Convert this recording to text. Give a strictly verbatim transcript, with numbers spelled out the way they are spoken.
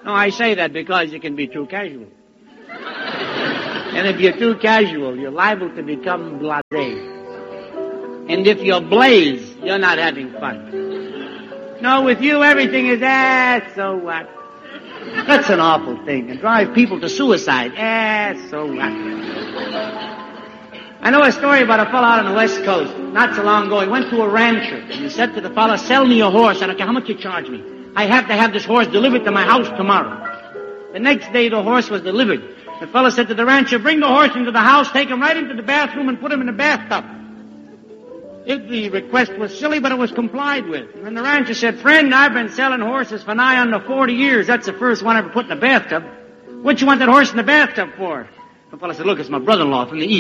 No, I say that because you can be too casual. And if you're too casual, you're liable to become blasé. And if you're blaze, you're not having fun. No, with you, everything is, ah, so what? That's an awful thing. And drive people to suicide. Ah, so what? I know a story about a fellow out on the West Coast. Not so long ago, he went to a rancher. And he said to the fellow, sell me a horse. I don't care how much you charge me. I have to have this horse delivered to my house tomorrow. The next day, the horse was delivered. The fellow said to the rancher, bring the horse into the house, take him right into the bathroom, and put him in the bathtub. If the request was silly, but it was complied with. And the rancher said, friend, I've been selling horses for nigh under forty years. That's the first one I ever put in the bathtub. What you want that horse in the bathtub for? The fellow said, look, it's my brother-in-law from the east.